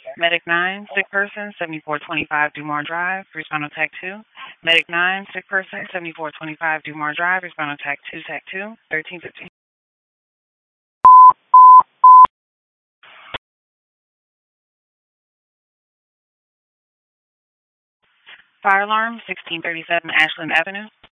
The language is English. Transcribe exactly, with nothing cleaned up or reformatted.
Medic nine, sick person, seventy-four twenty-five Dumar Drive, respond on Tech two. Medic nine, sick person, seventy-four twenty-five Dumar Drive, respond on Tech two, Tech two, thirteen fifty. Fire alarm, sixteen thirty-seven Ashland Avenue.